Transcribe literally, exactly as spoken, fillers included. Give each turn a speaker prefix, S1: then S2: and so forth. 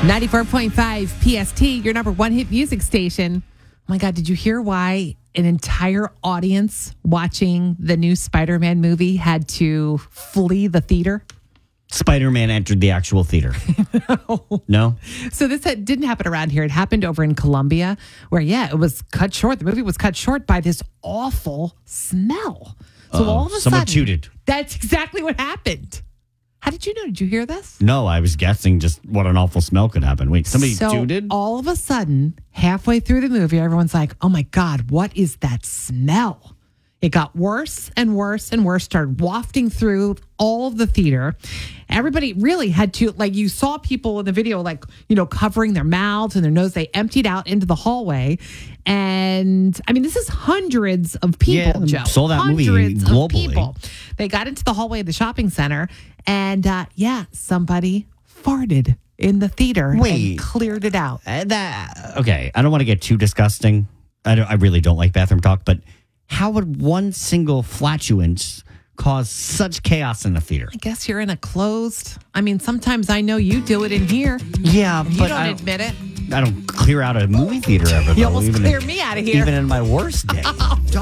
S1: ninety-four point five P S T, your number one hit music station. Oh my God, did you hear why an entire audience watching the new Spider-Man movie had to flee the theater?
S2: Spider-Man entered the actual theater.
S1: No.
S2: No?
S1: So this had, didn't happen around here. It happened over in Colombia where, yeah, it was cut short. The movie was cut short by this awful smell. So
S2: Uh-oh.
S1: all of a
S2: Someone
S1: sudden,
S2: tooted.
S1: That's exactly what happened. How did you know? Did you hear this?
S2: No, I was guessing just what an awful smell could happen. Wait, somebody
S1: so
S2: tooted?
S1: all of a sudden, halfway through the movie, everyone's like, oh my God, what is that smell? It got worse and worse and worse, started wafting through all of the theater. Everybody really had to, like, you saw people in the video, like, you know, covering their mouths and their nose. They emptied out into the hallway. And I mean, this is hundreds of people,
S2: Yeah,
S1: Joe.
S2: saw that movie
S1: hundreds
S2: globally.
S1: of people. They got into the hallway of the shopping center. And uh, yeah, somebody farted in the theater
S2: Wait.
S1: and cleared it out.
S2: Uh, that, okay, I don't want to get too disgusting. I, don't, I really don't like bathroom talk, but how would one single flatulence cause such chaos in the theater?
S1: I guess you're in a closed. I mean, sometimes I know you do it in here.
S2: Yeah,
S1: You
S2: but
S1: don't
S2: I,
S1: admit it.
S2: I don't clear out a movie theater ever.
S1: You
S2: though,
S1: almost
S2: even
S1: clear
S2: in,
S1: me out of here.
S2: Even in my worst day.
S1: Oh,